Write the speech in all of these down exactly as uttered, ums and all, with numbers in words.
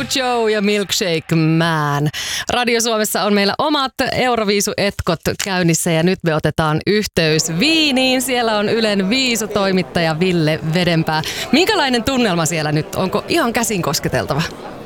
Joe ja Milkshake Man. Radio Suomessa on meillä omat Euroviisu-etkot käynnissä ja nyt me otetaan yhteys Wieniin. Siellä on Ylen viisutoimittaja Ville Vedenpää. Minkälainen tunnelma siellä nyt? Onko ihan käsin kosketeltava?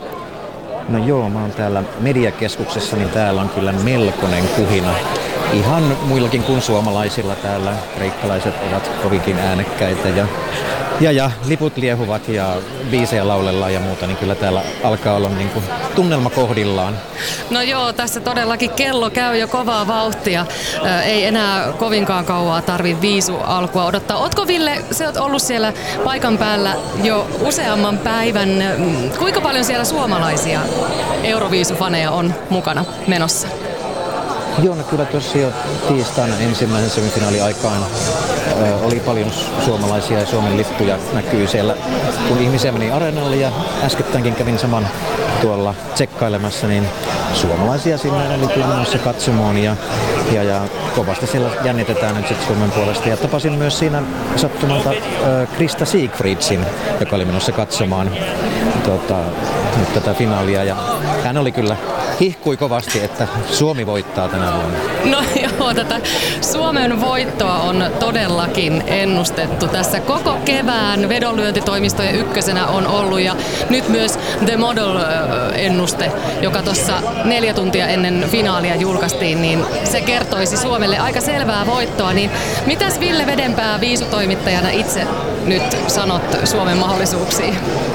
No joo, mä oon täällä mediakeskuksessa, niin täällä on kyllä melkoinen kuhina. Ihan muillakin kuin suomalaisilla täällä. Kreikkalaiset ovat kovinkin äänekkäitä ja, ja, ja liput liehuvat ja biisejä laulellaan ja muuta, niin kyllä täällä alkaa olla niin kuin tunnelma kohdillaan. No joo, tässä todellakin kello käy jo kovaa vauhtia. Ö, ei enää kovinkaan kauaa tarvi viisu alkua odottaa. Ootko Ville, sä oot ollut siellä paikan päällä jo useamman päivän. Kuinka paljon siellä suomalaisia Euroviisufaneja on mukana menossa? Joo, no kyllä tuossa jo tiistaina ensimmäisen semifinaali aikaan ö, oli paljon suomalaisia ja Suomen lippuja näkyy siellä, kun ihmisiä meni areenalle ja äskettäinkin kävin saman tuolla tsekkailemassa, niin suomalaisia sinne oli kyllä menossa katsomoon ja, ja, ja kovasti siellä jännitetään nyt sitten Suomen puolesta. Ja tapasin myös siinä sattumalta ö, Krista Siegfriedsin, joka oli menossa katsomaan tota, nyt tätä finaalia ja hän oli kyllä hihkui kovasti, että Suomi voittaa tänä vuonna. No joo, tätä Suomen voittoa on todellakin ennustettu. Tässä koko kevään vedonlyöntitoimistojen ykkösenä on ollut ja nyt myös The Model-ennuste, joka tuossa neljä tuntia ennen finaalia julkaistiin, niin se kertoisi Suomelle aika selvää voittoa. Niin mitäs Ville Vedenpää viisutoimittajana itse nyt sanot Suomen mahdollisuuksiin?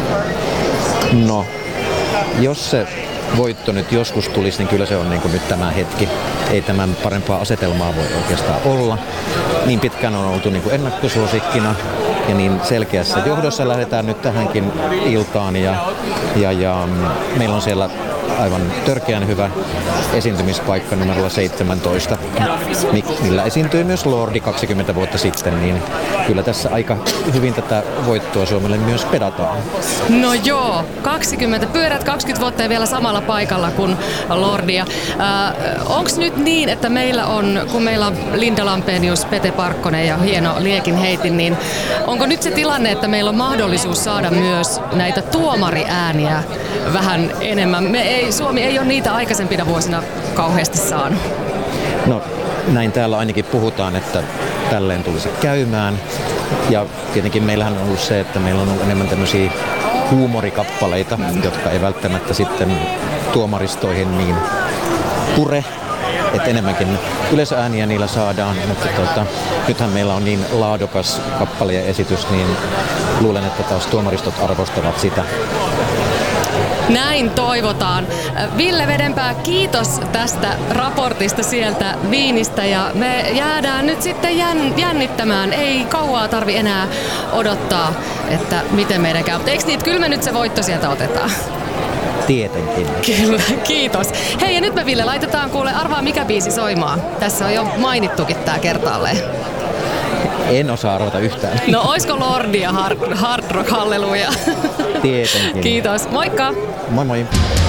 No, jos se voitto nyt joskus tulisi, niin kyllä se on niin kuin nyt tämä hetki. Ei tämän parempaa asetelmaa voi oikeastaan olla. Niin pitkään on oltu niin kuin ennakkosuosikkina ja niin selkeässä johdossa lähdetään nyt tähänkin iltaan. Ja, ja, ja meillä on siellä aivan törkeän hyvä esiintymispaikka numerolla seitsemäntoista, millä esiintyi myös Lordi kaksikymmentä vuotta sitten, niin kyllä tässä aika hyvin tätä voittoa Suomelle myös pedataan. No joo, kaksikymmentä, pyörät kaksikymmentä vuotta ja vielä samalla paikalla kuin Lordia. Äh, Onko nyt niin, että meillä on, kun meillä on Linda Lampenius, Pete Parkkonen ja hieno Liekin heitin, niin onko nyt se tilanne, että meillä on mahdollisuus saada myös näitä tuomariääniä vähän enemmän? Me ei, Suomi ei ole niitä aikaisempina vuosina kauheasti saanut. No näin täällä ainakin puhutaan, että tälleen tulisi käymään. Ja tietenkin meillähän on ollut se, että meillä on ollut enemmän tämmöisiä huumorikappaleita, jotka ei välttämättä sitten tuomaristoihin niin pure. Että enemmänkin yleisöääniä niillä saadaan, mutta tota, nythän meillä on niin laadukas kappale ja esitys, niin luulen, että taas tuomaristot arvostavat sitä. Näin toivotaan. Ville Vedenpää, kiitos tästä raportista sieltä Wienistä ja me jäädään nyt sitten jännittämään. Ei kauaa tarvi enää odottaa, että miten meidän käy. Eikö niitä, kyllä me nyt se voitto sieltä otetaan? Tietenkin. Kyllä, kiitos. Hei ja nyt me Ville laitetaan kuule, arvaa mikä biisi soimaan. Tässä on jo mainittukin tää kertaalleen. En osaa arvata yhtään. No oisko Lordia hard, hard rock halleluja? Tietenkin. Kiitos, moikka! Moi moi!